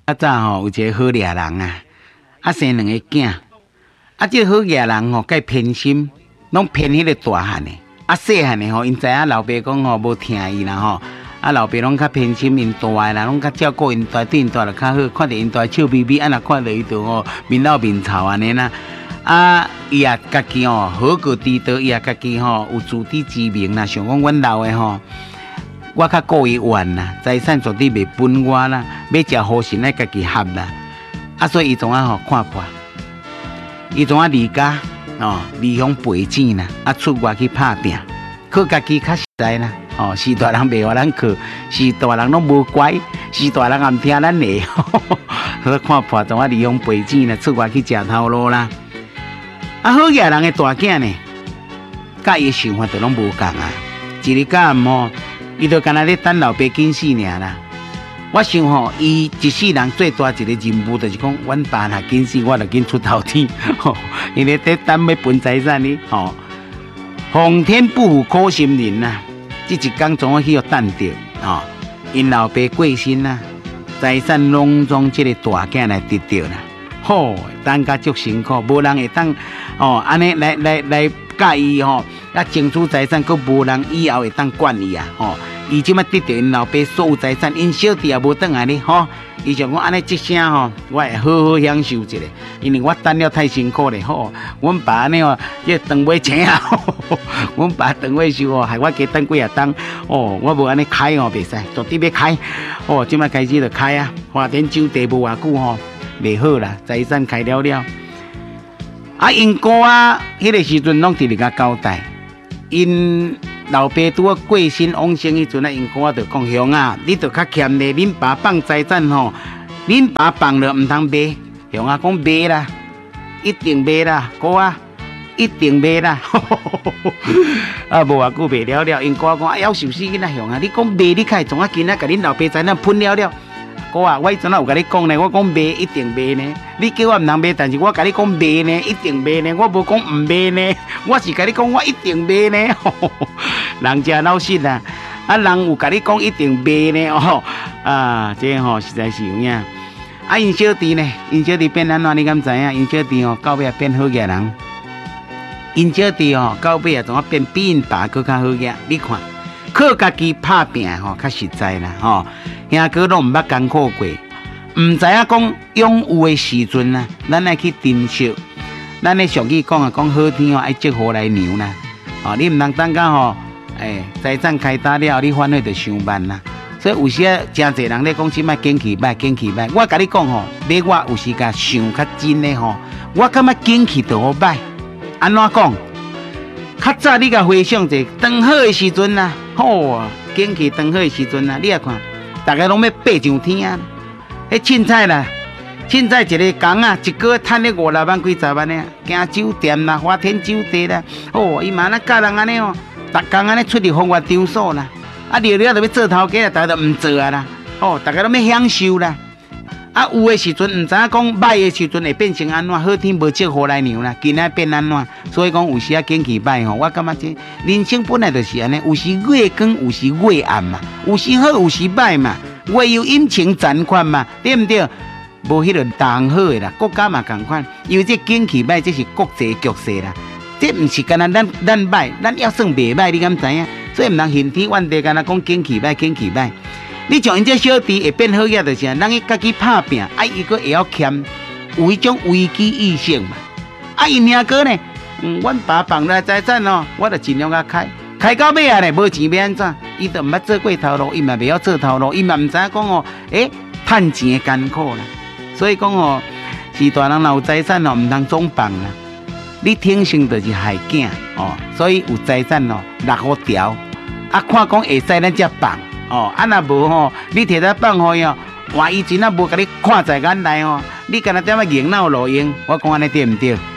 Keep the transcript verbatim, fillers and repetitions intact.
较早吼有一个好掠人啊，啊生两个囝，啊这个好掠人吼，介偏心，拢偏迄个大汉的，啊细汉的吼，因知影老爸讲吼无听伊啦吼，啊老爸拢较偏心因大的啦，拢较照顾因大，对因大就较好，看着因大笑眯眯，啊若看着伊就吼面老面臭安尼啦。啊，伊也家己吼好过知道，伊也家己吼有自知之明啦。想讲阮老的吼，我较顾伊怨啦，财产绝对袂分我啦，要食好心爱家己合啦。啊，所以伊总啊吼看破，伊总啊离家哦，离乡背井啦，啊出外去打拼，靠家己较实在啦。哦，是大人袂互咱靠，是大人拢无乖，是大人也毋听咱的，所以看破总啊离乡背井啦，出外去食头路啦。啊，好野人的大囝呢，甲伊想法就拢无共啊。一日到暗吼，伊就干那咧等老爸紧死尔啦。我想吼，伊一世人最大一个任务就是讲，阮爸若紧死，我就紧出头天。吼，因为在等要分财产呢，吼，皇天不负苦心人呐。这一天总要去要等着，吼，因老爸过身啦，财产拢从这个大囝来得到啦。吼，等甲足辛苦，无人会当哦，安尼来来来教伊吼，啊争取财产，佫无人以后会当管伊啊，吼，伊即摆得到因老爸所有财产，因小弟也无转来呢，吼，伊想讲安尼一声吼，我会好好享受一下，因为我等了太辛苦咧，吼，阮爸安尼哦，这长尾请啊，阮爸长尾收哦，害我加等几啊冬，哦，我无安尼开哦，袂使，绝对要开，哦，即摆开始就开啊，花天酒地无偌久吼。袂好啦，财产开了了，啊，因哥啊，迄个时阵拢直直甲交代，因老爸拄啊过身往生迄阵啊，因哥啊就讲兄啊，你着较欠咧，恁爸放财产吼，恁爸放了毋通卖，兄啊讲卖啦，一定卖啦，哥啊，一定卖啦，啊，无偌久卖了了，因哥啊讲哎要受死囡仔兄啊，你讲卖你开从啊今仔甲恁老爸财产分了了。哥啊，我迄阵啊有甲你讲呢，我讲卖一定卖呢。你叫我毋通卖，但是我甲你讲卖呢，一定卖呢。我无讲毋卖呢，我是甲你讲我一定卖呢。人家老实啦，啊人有甲你讲一定卖呢哦，啊这吼、個、实在是有影。啊因小弟呢，因小弟变安怎？你敢知影？因小弟哦到尾变好野人，因小弟哦到尾啊怎啊变比因爸更较好野？你看，靠家己拍拼吼，较实在啦吼。兄哥拢毋捌艰苦过，毋知影讲拥有的时阵啊，咱爱去珍惜。咱咧俗语讲啊，讲好天哦，爱积福来牛啦。哦，你毋通等到吼，诶，财产开大了，你反而就伤慢啦。所以有时啊，真侪人咧讲，即摆景气歹，景气歹。我甲你讲吼，要我有时甲想较真咧吼，我感觉景气就好歹。安怎讲？较早你甲回想者，当好的时阵啊，好啊，景气当好的时阵啊，你啊看。大家拢要爬上天啊！迄凊彩啦，凊彩一个工啊，一个月赚咧五六万、几十万呢，行酒店啦、花天酒地啦，哦，伊嘛那教人安尼哦，逐工安尼出去风月场所啦，啊，了了就要做头家啦，大家都毋做啊啦，哦，大家都要享受啦。啊，有的时阵毋知影讲歹的时阵会变成安怎，好天无祝福来娘啦，今仔变安怎？所以讲有时啊景气歹吼，我感觉这人生本来就是安尼，有时月光，有时月暗嘛，有时好，有时歹嘛，月有阴晴残款嘛，对毋对？无迄个当好的啦，国家嘛共款，因为这景气歹，这是国际局势啦，这毋是干那咱咱歹，咱要算袂歹，你敢知影？所以毋通恨天怨地，干那讲景气歹，景气歹。你像因这小弟会变好嘢，就是咱伊家己拍拼，啊，伊个会晓欠有迄种危机意识嘛。啊，因兄哥呢，嗯，阮爸放来财产哦，我就尽量甲开，开到尾啊咧，无钱要安怎？伊就毋捌做过头路，伊嘛袂晓做头路，伊嘛毋知影讲哦，诶，趁钱的艰苦啦。所以讲哦，是大人若有财产哦，毋通总放啦。你天生就是害囝哦，所以有财产哦，六好条，啊，看讲会使咱才放。哦，啊若无吼，你摕来放互伊哦，换以前啊无甲你看在眼内吼，你干那点仔硬脑路用，我讲安尼对毋对？